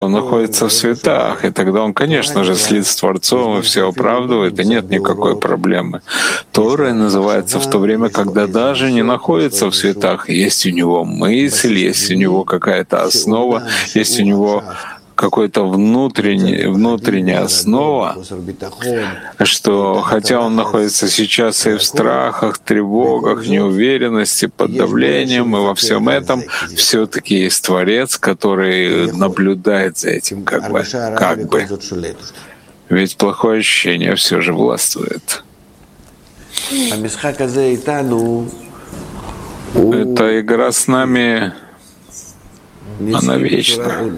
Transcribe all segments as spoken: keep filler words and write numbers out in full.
он находится в светах, и тогда он, конечно же, слит с Творцом и все оправдывает, и нет никакой проблемы. Торой называется в то время, когда даже не находится в светах, есть у него мысль, есть у него какая-то основа, есть у него какая-то внутренняя, внутренняя основа, что хотя он находится сейчас и в страхах, тревогах, неуверенности, под давлением, и во всем этом все-таки есть Творец, который наблюдает за этим как бы, как бы. Ведь плохое ощущение все же властвует. Эта игра с нами, она вечна.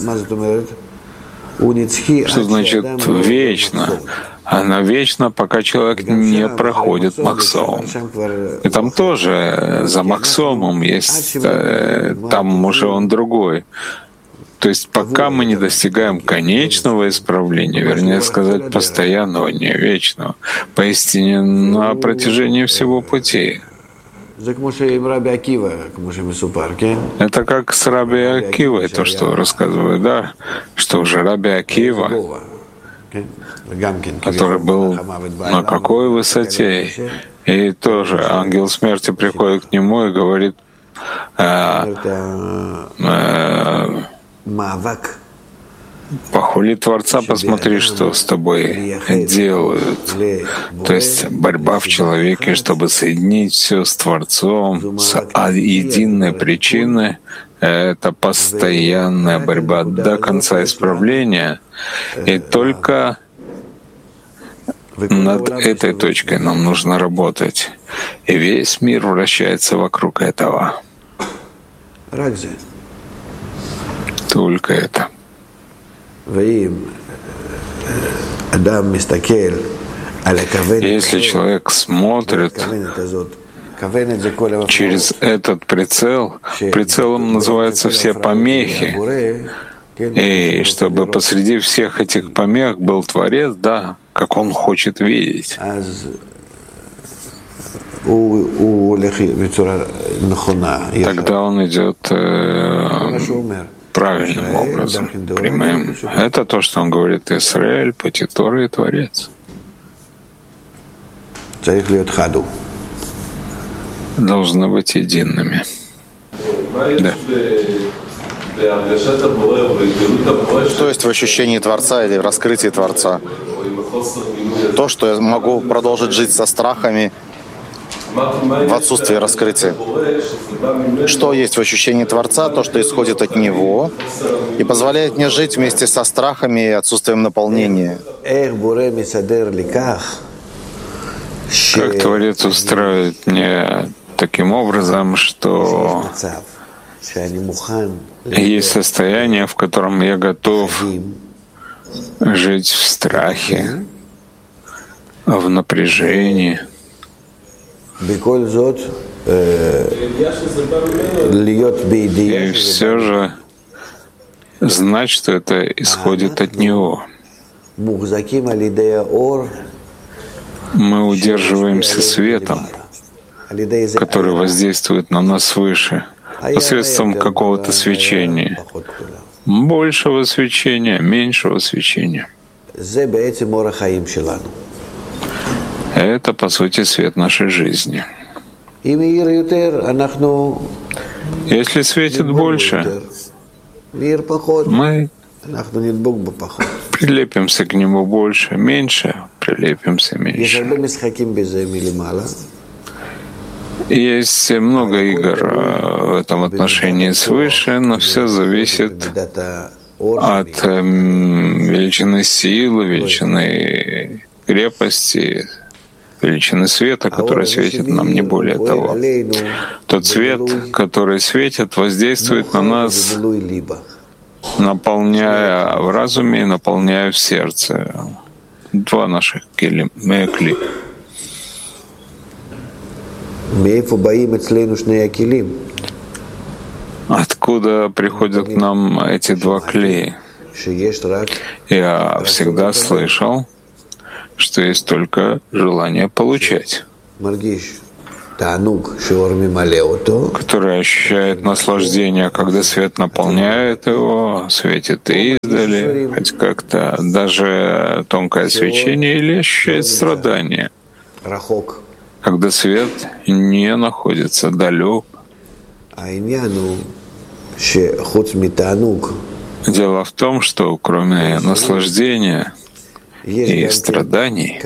Что значит вечно? Она вечна, пока человек не проходит Махсом. И там тоже за Махсомом есть, там уже он другой. То есть пока мы не достигаем конечного исправления, вернее сказать, постоянного, не вечного, поистине на протяжении всего пути. Это как с Раби Акивой, то, что рассказывают, да, что уже Раби Акива, который был на какой высоте, и тоже ангел смерти приходит к нему и говорит, э, э, похвали Творца, посмотри, что с тобой делают. То есть борьба в человеке, чтобы соединить все с Творцом, с единой причиной, это постоянная борьба до конца исправления. И только над этой точкой нам нужно работать. И весь мир вращается вокруг этого. Только это. Если человек смотрит через этот прицел, прицелом называются все помехи, и чтобы посреди всех этих помех был Творец, да, как он хочет видеть, тогда он идет э, правильным образом, прямым. Это то, что он говорит: Исраэль, пути Торы и Творец. Должны быть едиными. Да. То есть в ощущении Творца или в раскрытии Творца. То, что я могу продолжить жить со страхами в отсутствии раскрытия. Что есть в ощущении Творца, то, что исходит от Него, и позволяет мне жить вместе со страхами и отсутствием наполнения. Как Творец устраивает мне таким образом, что есть состояние, в котором я готов жить в страхе, в напряжении, и все же знать, что это исходит от Него. Мы удерживаемся светом, который воздействует на нас свыше, посредством какого-то свечения. Большего свечения, меньшего свечения. Это, по сути, свет нашей жизни. Если светит больше, мы прилепимся к нему больше, меньше прилепимся меньше. Есть много игр в этом отношении свыше, но все зависит от величины силы, величины крепости, величины света, который светит нам, не более того. Тот свет, который светит, воздействует на нас, наполняя в разуме и наполняя в сердце. Два наших кли. Откуда приходят к нам эти два клея? Я всегда слышал, что есть только желание получать. который ощущает наслаждение, когда свет наполняет его, светит издали, хоть как-то даже тонкое свечение, или ощущает страдание, когда свет не находится далек. Дело в том, что кроме наслаждения и страданий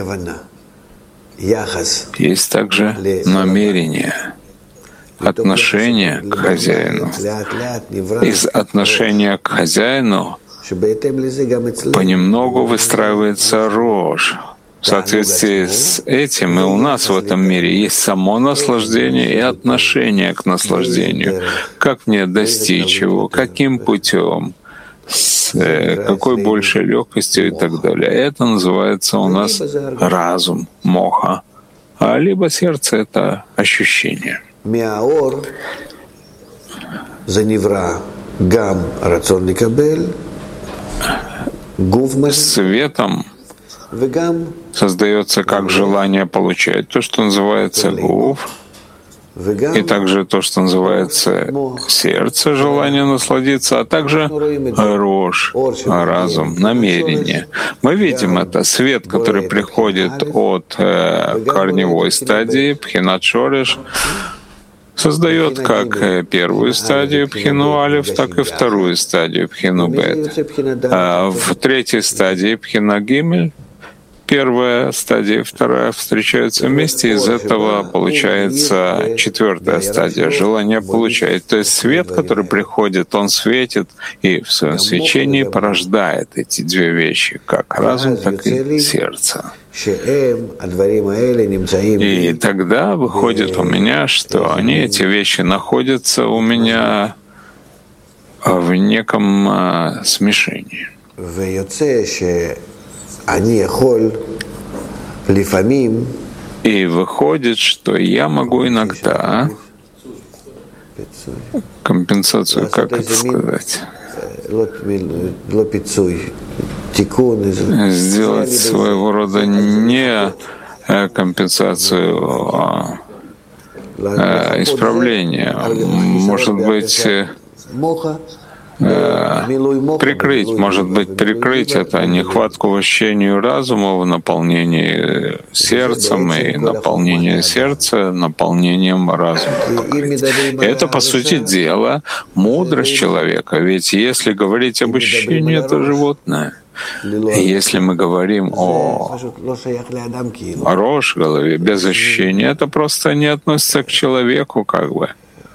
есть также намерение, отношение к хозяину. Из отношения к хозяину понемногу выстраивается рожь. В соответствии с этим и у нас в этом мире есть само наслаждение и отношение к наслаждению. Как мне достичь его, каким путем, с какой большей легкостью и так далее. Это называется у нас разум, моха. А либо сердце — это ощущение. Светом создается как желание получать то, что называется гуф, и также то, что называется сердце, желание насладиться, а также рожь, разум, намерение. Мы видим это, свет, который приходит от э, корневой стадии, пхинат шореш, создает как первую стадию пхину алиф, так и вторую стадию пхину бет. А в третьей стадии пхина гимель первая стадия и вторая встречаются вместе, из этого получается четвертая стадия — желание получать. То есть свет, который приходит, он светит, и в своем свечении порождает эти две вещи, как разум, так и сердце. И тогда выходит у меня, что они, эти вещи, находятся у меня в неком а, смешении. И выходит, что я могу иногда компенсацию, как это сказать, сделать своего рода не компенсацию, а исправление. Может быть, прикрыть, может быть, прикрыть это нехватку ощущению разума в наполнении сердцем и наполнение сердца наполнением разума. И это, по сути дела, мудрость человека. Ведь если говорить об ощущении, это животное. И если мы говорим о рожь в голове без ощущения, это просто не относится к человеку, как бы.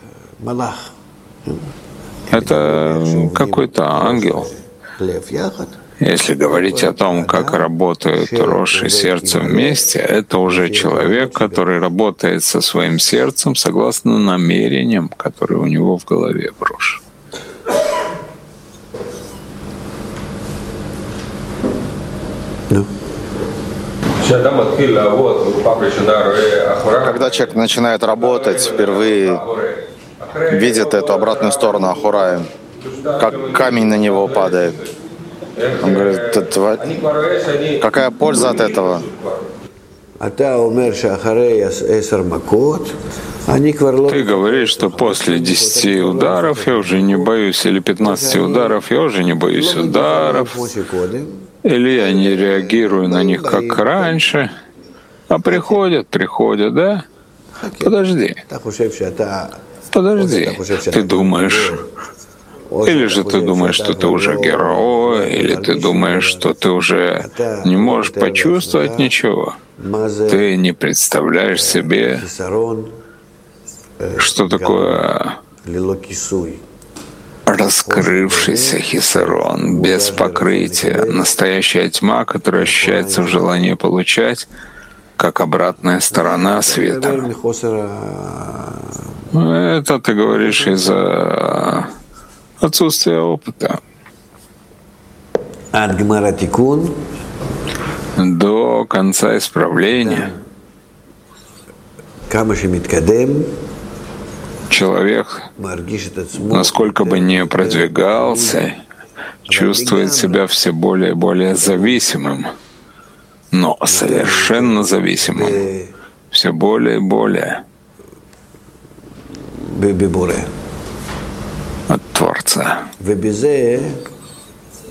Это какой-то ангел. Если говорить о том, как работают рожь и сердце вместе, это уже человек, который работает со своим сердцем согласно намерениям, которые у него в голове в рожь. Когда человек начинает работать, впервые видит эту обратную сторону Ахураи, как камень на него падает. Он говорит, какая польза от этого? Ты говоришь, что после десяти ударов я уже не боюсь, или пятнадцати ударов я уже не боюсь ударов, или я не реагирую на них, как раньше, а приходят, приходят, да? Подожди. Подожди, ты думаешь, или же ты думаешь, что ты уже герой, или ты думаешь, что ты уже не можешь почувствовать ничего. Ты не представляешь себе, что такое раскрывшийся хисарон, без покрытия, настоящая тьма, которая ощущается в желании получать, как обратная сторона света. Это ты говоришь из-за отсутствия опыта. До конца исправления человек, насколько бы ни продвигался, чувствует себя все более и более зависимым, но совершенно зависимым, все более и более. от Творца.